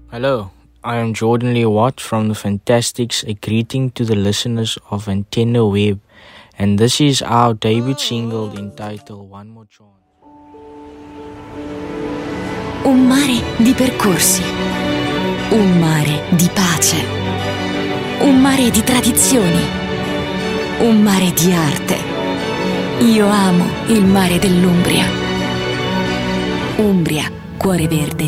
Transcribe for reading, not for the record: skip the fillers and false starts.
Hello, I am Jordan Lee Watt from the Fantastics, a greeting to the listeners of Antenna Web, and this is our debut single entitled One More Chance. Un mare di percorsi, un mare di pace, un mare di tradizioni, un mare di arte. Io amo il mare dell'Umbria. Umbria, cuore verde